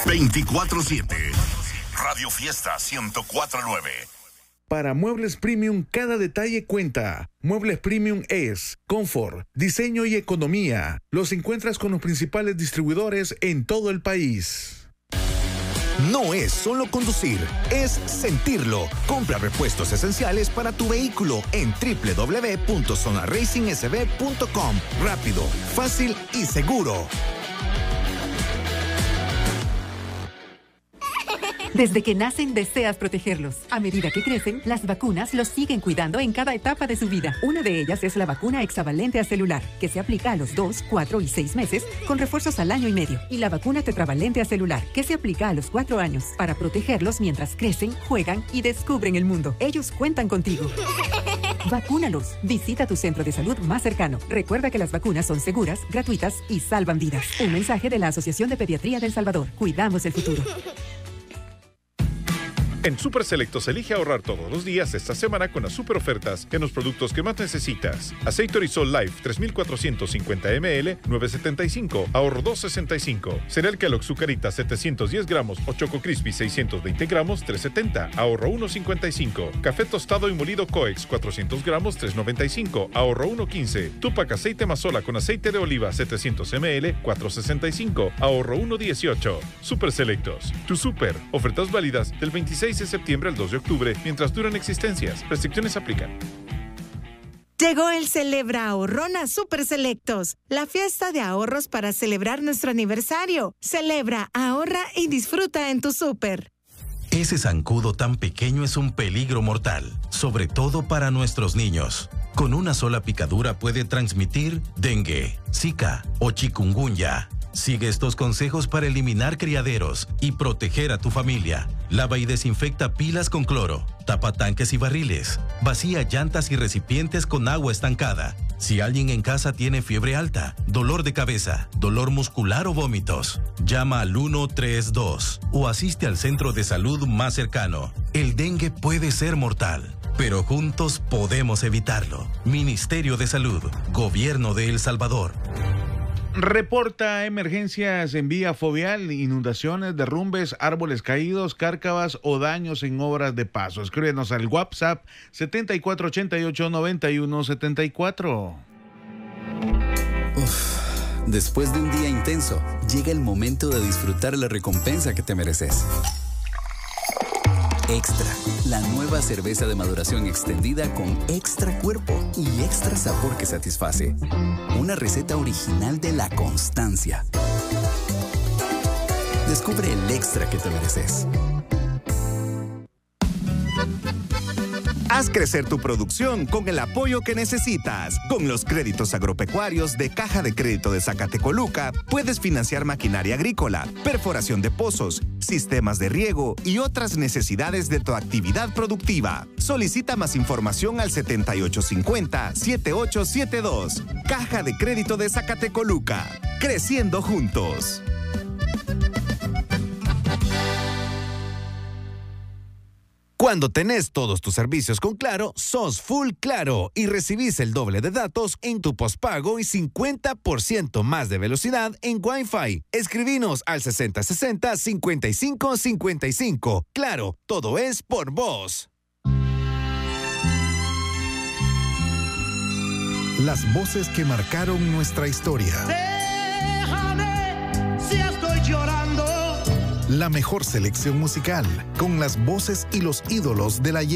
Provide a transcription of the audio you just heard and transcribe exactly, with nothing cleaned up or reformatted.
veinticuatro siete. Radio Fiesta ciento cuatro punto nueve. Para Muebles Premium, cada detalle cuenta. Muebles Premium es confort, diseño y economía. Los encuentras con los principales distribuidores en todo el país. No es solo conducir, es sentirlo. Compra repuestos esenciales para tu vehículo en doble u doble u doble u punto zona racing s b punto com. Rápido, fácil y seguro. Desde que nacen, deseas protegerlos. A medida que crecen, las vacunas los siguen cuidando en cada etapa de su vida. Una de ellas es la vacuna hexavalente acelular, que se aplica a los dos, cuatro y seis meses, con refuerzos al año y medio. Y la vacuna tetravalente acelular, que se aplica a los cuatro años, para protegerlos mientras crecen, juegan y descubren el mundo. Ellos cuentan contigo. Vacúnalos. Visita tu centro de salud más cercano. Recuerda que las vacunas son seguras, gratuitas y salvan vidas. Un mensaje de la Asociación de Pediatría de El Salvador. Cuidamos el futuro. En Super Selectos elige ahorrar todos los días esta semana con las super ofertas en los productos que más necesitas. Aceite Orisol Life tres mil cuatrocientos cincuenta mililitros, nueve setenta y cinco, ahorro dos sesenta y cinco. Cereal Kellogg Zucarita setecientos diez gramos o Choco Crispy seiscientos veinte gramos, tres setenta, ahorro uno cincuenta y cinco. Café tostado y molido Coex cuatrocientos gramos, tres noventa y cinco, ahorro uno quince. Tupac aceite Mazola con aceite de oliva setecientos mililitros, cuatro sesenta y cinco, ahorro uno dieciocho. Super Selectos, tu super. Ofertas válidas del veintiséis de septiembre al dos de octubre, mientras duran existencias. Restricciones aplican. Llegó el Celebra Ahorrón a Super Selectos, la fiesta de ahorros para celebrar nuestro aniversario. Celebra, ahorra y disfruta en tu súper. Ese zancudo tan pequeño es un peligro mortal, sobre todo para nuestros niños. Con una sola picadura puede transmitir dengue, zika o chikungunya. Sigue estos consejos para eliminar criaderos y proteger a tu familia. Lava y desinfecta pilas con cloro. Tapa tanques y barriles. Vacía llantas y recipientes con agua estancada. Si alguien en casa tiene fiebre alta, dolor de cabeza, dolor muscular o vómitos, llama al uno tres dos o asiste al centro de salud más cercano. El dengue puede ser mortal, pero juntos podemos evitarlo. Ministerio de Salud, Gobierno de El Salvador. Reporta emergencias en vía fovial, inundaciones, derrumbes, árboles caídos, cárcavas o daños en obras de paso. Escríbenos al WhatsApp setenta y cuatro ochenta y ocho noventa y uno setenta y cuatro. Uf, después de un día intenso, llega el momento de disfrutar la recompensa que te mereces. Extra, la nueva cerveza de maduración extendida con extra cuerpo y extra sabor que satisface. Una receta original de La Constancia. Descubre el extra que te mereces. Haz crecer tu producción con el apoyo que necesitas. Con los créditos agropecuarios de Caja de Crédito de Zacatecoluca, puedes financiar maquinaria agrícola, perforación de pozos, sistemas de riego y otras necesidades de tu actividad productiva. Solicita más información al setenta y ocho cincuenta, setenta y ocho setenta y dos. Caja de Crédito de Zacatecoluca. Creciendo juntos. Cuando tenés todos tus servicios con Claro, sos full Claro y recibís el doble de datos en tu pospago y cincuenta por ciento más de velocidad en Wi-Fi. Escribinos al sesenta sesenta cincuenta y cinco cincuenta y cinco. Claro, todo es por vos. Las voces que marcaron nuestra historia. Déjame si estoy llorando. La mejor selección musical, con las voces y los ídolos del ayer.